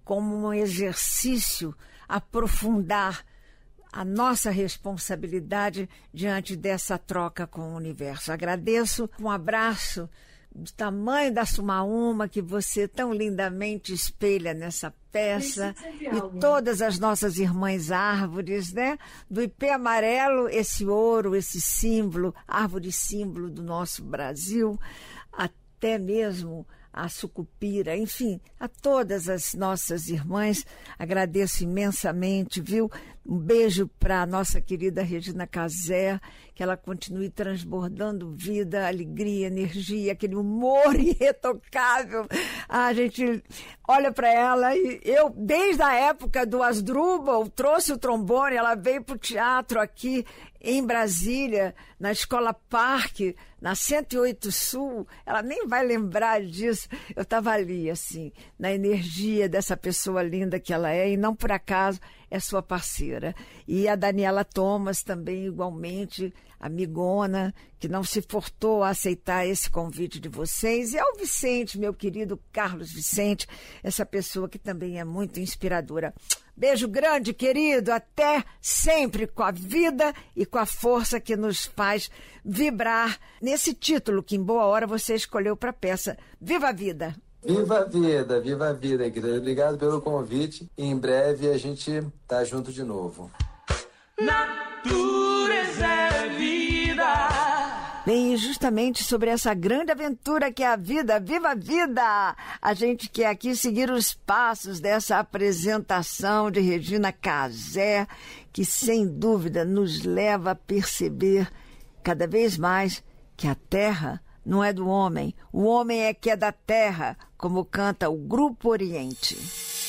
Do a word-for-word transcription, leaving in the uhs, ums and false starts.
como um exercício, aprofundar a nossa responsabilidade diante dessa troca com o universo. Agradeço, um abraço do tamanho da Sumaúma que você tão lindamente espelha nessa peça, e todas as nossas irmãs árvores, né? Do ipê amarelo, esse ouro, esse símbolo, árvore símbolo do nosso Brasil, até mesmo a sucupira, enfim, a todas as nossas irmãs, agradeço imensamente, viu? Um beijo para a nossa querida Regina Casé, que ela continue transbordando vida, alegria, energia, aquele humor irretocável. Ah, a gente olha para ela e eu, desde a época do Asdrubal, trouxe o trombone, ela veio para o teatro aqui em Brasília, na Escola Parque, na cento e oito Sul, ela nem vai lembrar disso. Eu estava ali, assim, na energia dessa pessoa linda que ela é, e não por acaso é sua parceira. E a Daniela Thomas também, igualmente, amigona, que não se furtou a aceitar esse convite de vocês. E ao Vicente, meu querido Carlos Vicente, essa pessoa que também é muito inspiradora. Beijo grande, querido, até sempre, com a vida e com a força que nos faz vibrar nesse título que em boa hora você escolheu para a peça. Viva a vida! Viva a vida, viva a vida, querida. Obrigado pelo convite e em breve a gente tá junto de novo. Natureza é vida. Bem, justamente sobre essa grande aventura que é a vida, viva a vida! A gente quer aqui seguir os passos dessa apresentação de Regina Casé, que sem dúvida nos leva a perceber cada vez mais que a terra não é do homem, o homem é que é da terra, como canta o Grupo Oriente.